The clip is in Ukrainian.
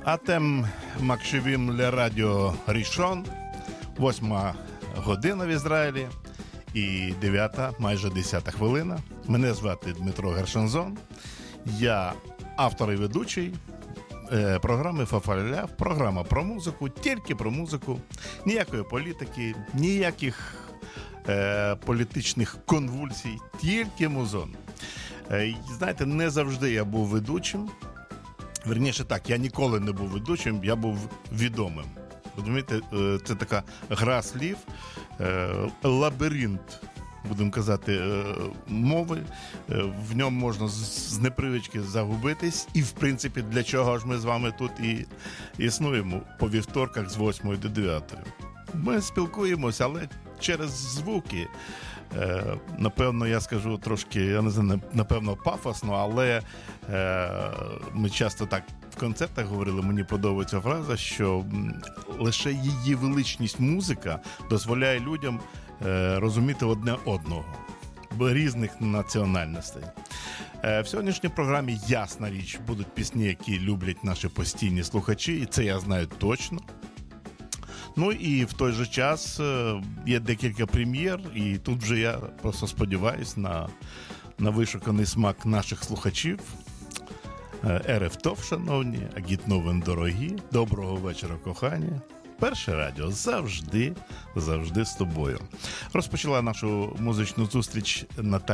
Атем Макшевім Ле Радіо Рішон, 8 година в Ізраїлі і 9, майже 10 хвилина. Мене звати Дмитро Гершанзон. Я автор і ведучий програми «Фа-фа-ля-ля». Програма про музику, тільки про музику. Ніякої політики, ніяких політичних конвульсій, тільки музон. Знаєте, не завжди я був ведучим. Верніше так, я ніколи не був ведучим, я був відомим. Розумієте, це така гра слів, лабіринт, будемо казати, мови. В ньому можна з непривички загубитись. І, в принципі, для чого ж ми з вами тут і існуємо по вівторках з 8 до 9. Ми спілкуємося, але через звуки. Напевно, я скажу трошки, я не знаю, напевно, пафосно, але ми часто так в концертах говорили, мені подобається фраза, що лише її величність музика дозволяє людям розуміти одне одного, різних національностей. В сьогоднішній програмі, ясна річ, будуть пісні, які люблять наші постійні слухачі, і це я знаю точно. Ну і в той же час є декілька прем'єр, і тут вже я просто сподіваюсь на вишуканий смак наших слухачів. Ерев Тов, шановні, Агіт Новин дорогі, доброго вечора, кохані. Перше радіо завжди з тобою. Розпочала нашу музичну зустріч Наталія